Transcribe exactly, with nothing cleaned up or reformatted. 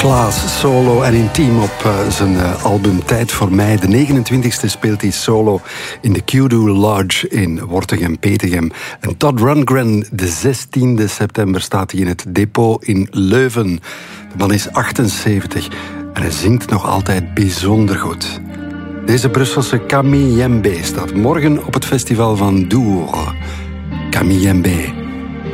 Klaas solo en intiem op uh, zijn uh, album Tijd voor mij. De negenentwintigste speelt hij solo in de Kudu Lodge in Wortegem-Petegem. En Todd Rundgren, de zestiende september, staat hij in het depot in Leuven. De man is achtenzeventig en hij zingt nog altijd bijzonder goed. Deze Brusselse Camille Jembe staat morgen op het festival van Dour. Camille Jembe.